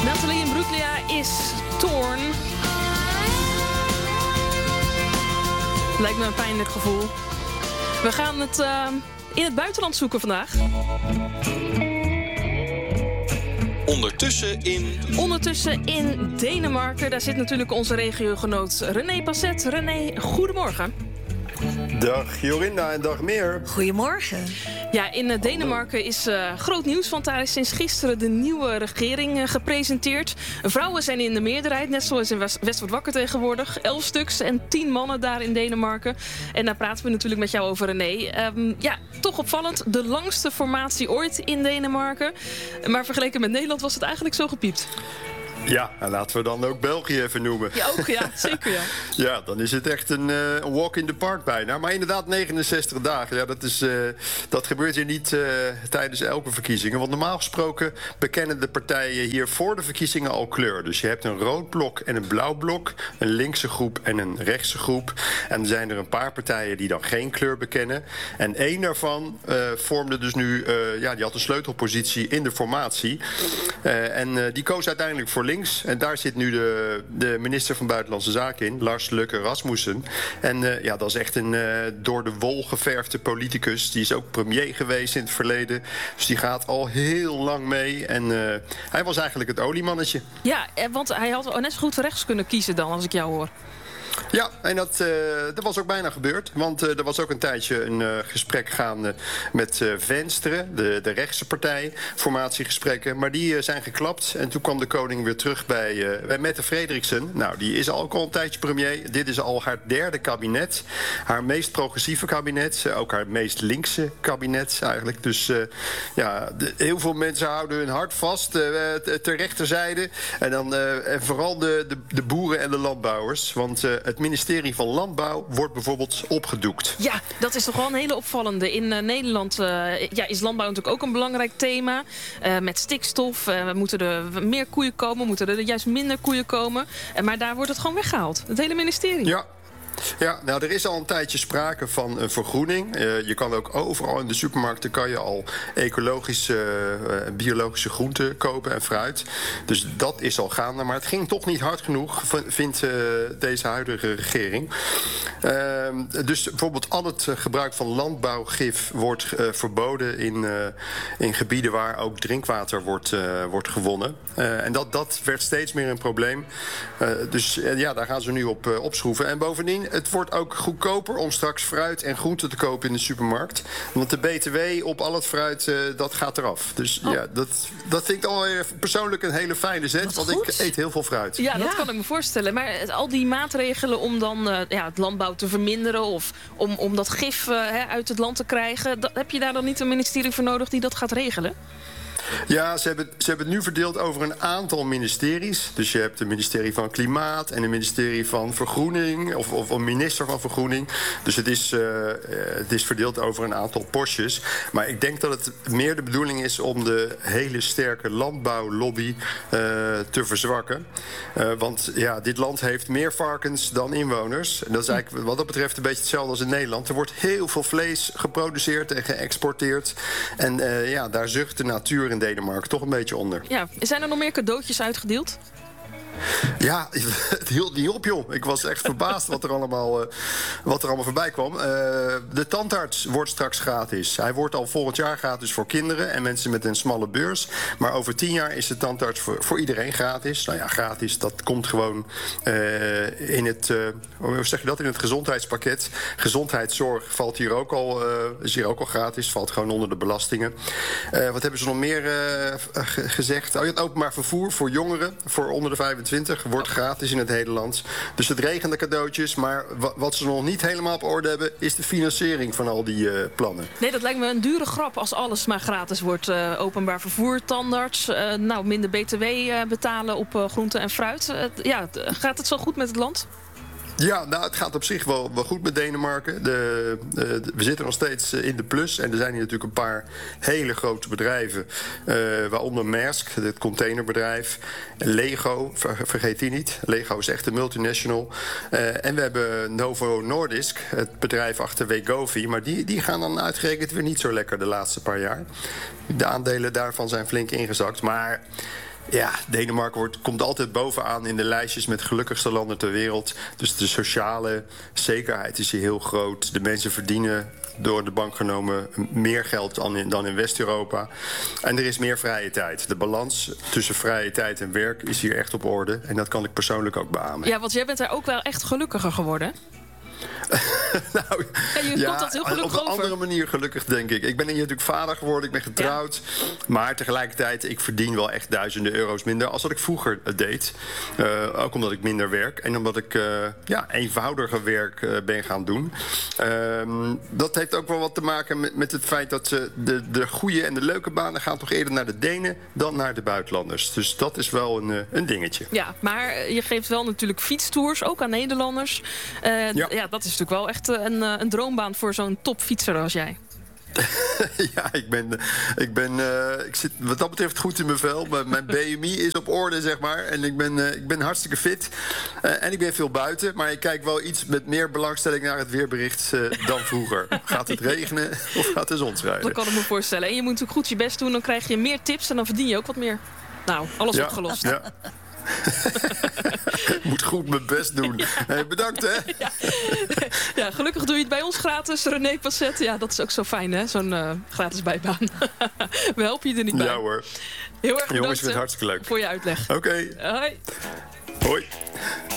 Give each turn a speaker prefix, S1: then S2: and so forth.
S1: Nathalie Imbruglia is Torn. Lijkt me een pijnlijk gevoel. We gaan het in het buitenland zoeken vandaag. Ondertussen in Denemarken. Daar zit natuurlijk onze regiogenoot René Passet. René, goedemorgen.
S2: Dag Jorinda en dag Meer.
S3: Goedemorgen.
S1: Ja, in Denemarken is groot nieuws, want daar is sinds gisteren de nieuwe regering gepresenteerd. Vrouwen zijn in de meerderheid, net zoals in West wordt wakker tegenwoordig. 11 stuks en 10 mannen daar in Denemarken. En daar praten we natuurlijk met jou over, René. Ja, toch opvallend, de langste formatie ooit in Denemarken. Maar vergeleken met Nederland was het eigenlijk zo gepiept.
S2: Ja, en laten we dan ook België even noemen.
S1: Ja, ook, ja, zeker, ja.
S2: Ja, dan is het echt een walk in the park bijna. Maar inderdaad, 69 dagen. Ja, dat gebeurt hier niet tijdens elke verkiezingen. Want normaal gesproken bekennen de partijen hier voor de verkiezingen al kleur. Dus je hebt een rood blok en een blauw blok. Een linkse groep en een rechtse groep. En er zijn er een paar partijen die dan geen kleur bekennen. En één daarvan vormde dus nu... die had een sleutelpositie in de formatie. En die koos uiteindelijk voor links. En daar zit nu de minister van Buitenlandse Zaken in, Lars Løkke Rasmussen. En dat is echt een door de wol geverfde politicus. Die is ook premier geweest in het verleden. Dus die gaat al heel lang mee. En hij was eigenlijk het oliemannetje.
S1: Ja, want hij had net zo goed rechts kunnen kiezen dan, als ik jou hoor.
S2: Ja, en dat was ook bijna gebeurd. Want er was ook een tijdje een gesprek gaande met Venstre, de rechtse partij, formatiegesprekken. Maar die zijn geklapt. En toen kwam de koning weer terug bij Mette Frederiksen. Nou, die is ook al een tijdje premier. Dit is al haar derde kabinet. Haar meest progressieve kabinet. Ook haar meest linkse kabinet eigenlijk. Dus heel veel mensen houden hun hart vast ter rechterzijde. En dan en vooral de boeren en de landbouwers. Want het ministerie van Landbouw wordt bijvoorbeeld opgedoekt.
S1: Ja, dat is toch wel een hele opvallende. In Nederland is landbouw natuurlijk ook een belangrijk thema. Met stikstof. Moeten er meer koeien komen? Moeten er juist minder koeien komen? Maar daar wordt het gewoon weggehaald. Het hele ministerie.
S2: Ja, nou, er is al een tijdje sprake van een vergroening. Je kan ook overal in de supermarkten kan je al ecologische, biologische groenten kopen en fruit. Dus dat is al gaande. Maar het ging toch niet hard genoeg, vindt deze huidige regering. Dus bijvoorbeeld al het gebruik van landbouwgif wordt verboden in gebieden waar ook drinkwater wordt gewonnen. En dat werd steeds meer een probleem. Dus daar gaan ze nu op opschroeven. En bovendien, het wordt ook goedkoper om straks fruit en groenten te kopen in de supermarkt. Want de BTW op al het fruit, dat gaat eraf. Dus dat vind ik alweer persoonlijk een hele fijne zet. Want ik eet heel veel fruit.
S1: Ja, dat kan ik me voorstellen. Maar al die maatregelen om dan het landbouw te verminderen of om dat gif uit het land te krijgen, heb je daar dan niet een ministerie voor nodig die dat gaat regelen?
S2: Ja, ze hebben het nu verdeeld over een aantal ministeries. Dus je hebt het ministerie van Klimaat en een ministerie van Vergroening, of een minister van Vergroening. Dus het is verdeeld over een aantal postjes. Maar ik denk dat het meer de bedoeling is om de hele sterke landbouwlobby te verzwakken. Want dit land heeft meer varkens dan inwoners. En dat is eigenlijk wat dat betreft een beetje hetzelfde als in Nederland. Er wordt heel veel vlees geproduceerd en geëxporteerd. En daar zucht de natuur in Denemarken toch een beetje onder.
S1: Ja, zijn er nog meer cadeautjes uitgedeeld?
S2: Ja, het hield niet op, joh. Ik was echt verbaasd wat er allemaal voorbij kwam. De tandarts wordt straks gratis. Hij wordt al volgend jaar gratis voor kinderen en mensen met een smalle beurs. Maar over 10 jaar is de tandarts voor iedereen gratis. Nou ja, gratis, dat komt gewoon in het... hoe zeg je dat? In het gezondheidspakket. Gezondheidszorg valt hier ook al, is hier ook al gratis. Valt gewoon onder de belastingen. Wat hebben ze nog meer gezegd? Het openbaar vervoer voor jongeren, voor onder de 25... wordt gratis in het hele land. Dus het regende cadeautjes. Maar wat ze nog niet helemaal op orde hebben, is de financiering van al die plannen.
S1: Nee, dat lijkt me een dure grap als alles maar gratis wordt. Openbaar vervoer, tandarts, minder BTW betalen op groente en fruit. Gaat het zo goed met het land?
S2: Ja, nou, het gaat op zich wel goed met Denemarken. We zitten nog steeds in de plus. En er zijn hier natuurlijk een paar hele grote bedrijven. Waaronder Maersk, het containerbedrijf. Lego, vergeet die niet. Lego is echt een multinational. En we hebben Novo Nordisk, het bedrijf achter Wegovy. Maar die gaan dan uitgerekend weer niet zo lekker de laatste paar jaar. De aandelen daarvan zijn flink ingezakt. Maar Ja, Denemarken komt altijd bovenaan in de lijstjes met gelukkigste landen ter wereld. Dus de sociale zekerheid is hier heel groot. De mensen verdienen door de bank genomen meer geld dan in West-Europa. En er is meer vrije tijd. De balans tussen vrije tijd en werk is hier echt op orde. En dat kan ik persoonlijk ook beamen.
S1: Ja, want jij bent daar ook wel echt gelukkiger geworden.
S2: Nou,
S1: je komt dat heel gelukkig
S2: op een
S1: over.
S2: andere manier gelukkig, denk ik. Ik ben hier natuurlijk vader geworden, ik ben getrouwd. Ja. Maar tegelijkertijd, ik verdien wel echt duizenden euro's minder als wat ik vroeger deed. Ook omdat ik minder werk en omdat ik eenvoudiger werk ben gaan doen. Dat heeft ook wel wat te maken met het feit dat de goede en de leuke banen gaan toch eerder naar de Denen dan naar de buitenlanders. Dus dat is wel een dingetje.
S1: Ja, maar je geeft wel natuurlijk fietstours, ook aan Nederlanders. Ja, dat is natuurlijk wel echt een droombaan voor zo'n topfietser als jij.
S2: Ja, ik zit wat dat betreft goed in mijn vel. Mijn BMI is op orde, zeg maar. En ik ben hartstikke fit. En ik ben veel buiten. Maar ik kijk wel iets met meer belangstelling naar het weerbericht dan vroeger. Gaat het regenen of gaat de zon schijnen?
S1: Dat kan ik me voorstellen. En je moet natuurlijk goed je best doen. Dan krijg je meer tips en dan verdien je ook wat meer. Nou, alles opgelost.
S2: Ja. Ik moet goed mijn best doen. Hey, bedankt, hè?
S1: Ja, gelukkig doe je het bij ons gratis. René Passet, ja, dat is ook zo fijn, hè? Zo'n gratis bijbaan. We helpen je er niet bij.
S2: Ja hoor.
S1: Heel erg bedankt.
S2: Jongens, ik vind het hartstikke leuk.
S1: Voor je uitleg.
S2: Oké.
S1: Hoi.
S2: Hoi.